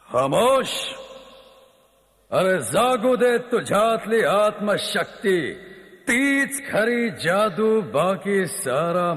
खामोश. अरे जागू दे तुझ्यातली आत्मशक्ती. तीच खरी जादू. बाकी सारा